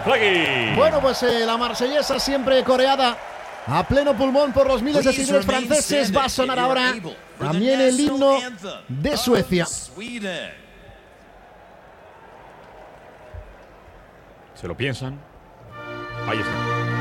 Flaggy. Bueno, pues la marsellesa siempre coreada a pleno pulmón por los miles de seguidores franceses. Va a sonar ahora también el himno de Suecia. Se lo piensan. Ahí está.